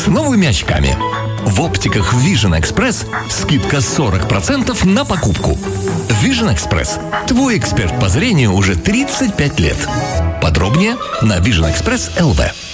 с новыми очками. В оптиках Vision Express скидка 40% на покупку. Vision Express – твой эксперт по зрению уже 35 лет. Подробнее на Vision Express LV.